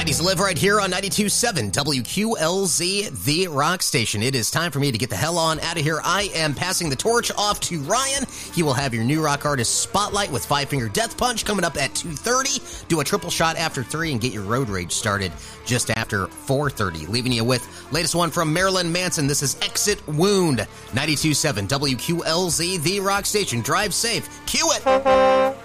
90s live right here on 92.7 WQLZ, the rock station. It is time for me to get the hell on out of here. I am passing the torch off to Ryan. He will have your new rock artist spotlight with Five Finger Death Punch coming up at 2:30. Do a triple shot after 3 and get your road rage started just after 4:30. Leaving you with latest one from Marilyn Manson. This is Exit Wound. 92.7 WQLZ, the rock station. Drive safe. Cue it.